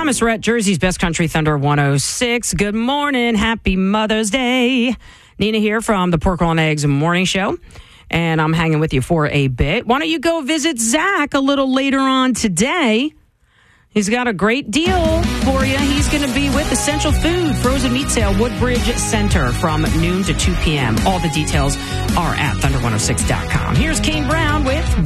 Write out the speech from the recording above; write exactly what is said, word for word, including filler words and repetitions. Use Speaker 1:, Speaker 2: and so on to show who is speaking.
Speaker 1: Thomas Rhett, Jersey's Best Country Thunder one oh six. Good morning. Happy Mother's Day. Nina here from the Pork Roll and Eggs Morning Show. And I'm hanging with you for a bit. Why don't you go visit Zach a little later on today? He's got a great deal for you. He's going to be with Essential Food Frozen Meat Sale, Woodbridge Center from noon to two p.m. All the details are at thunder one oh six dot com. Here's Kane Brown with